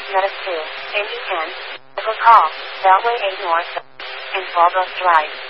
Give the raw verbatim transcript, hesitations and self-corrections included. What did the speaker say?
Meadows two, Indy ten, Douglas Hall, Beltway eight North, and Fallbrook Drive.